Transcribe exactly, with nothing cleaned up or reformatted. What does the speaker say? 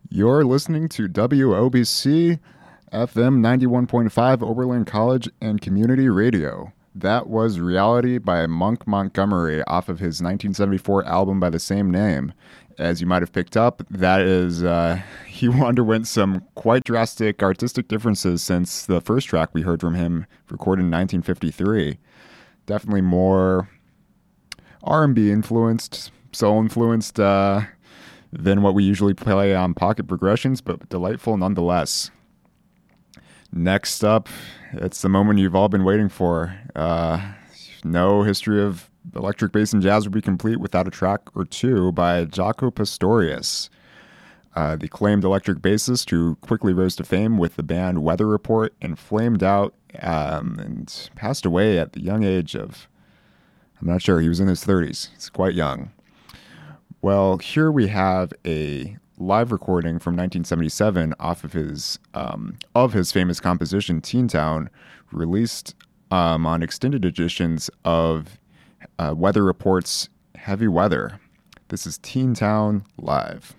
You're listening to W O B C F M ninety-one point five Oberlin College and Community Radio. That was Reality by Monk Montgomery off of his nineteen seventy-four album by the same name. As you might have picked up, that is, uh, he underwent some quite drastic artistic differences since the first track we heard from him, recorded in nineteen fifty-three. Definitely more R and B influenced, soul influenced, uh, than what we usually play on Pocket Progressions, but delightful nonetheless. Next up, it's the moment you've all been waiting for. Uh, no history of electric bass and jazz would be complete without a track or two by Jaco Pastorius, uh, the acclaimed electric bassist who quickly rose to fame with the band Weather Report and flamed out um, and passed away at the young age of, I'm not sure, he was in his thirties. He's quite young. Well, here we have a live recording from nineteen seventy-seven off of his um, of his famous composition Teen Town, released um, on extended editions of uh, Weather Report's Heavy Weather. This is Teen Town Live.